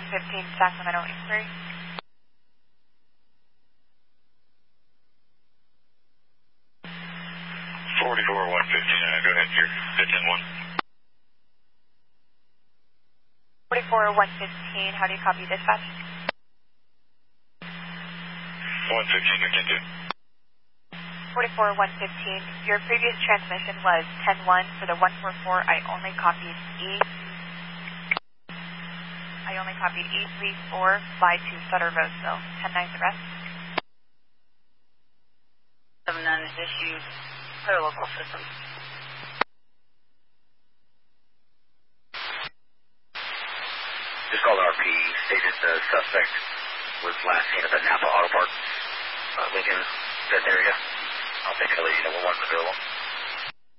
Sacramento inquiry. 44-115, go ahead, you're 15-1. 44-115, how do you copy dispatch? 115, you're 10-2. 44-115, your previous transmission was 10-1 for the 144. I only copied E34, fly to Sutter Roseville. 10-9 the rest. 7-9 is issued per local system. Just called RP, stated the suspect was last seen at the Napa Auto Parts, Lincoln, that area. I'll take it, you know, we're one available.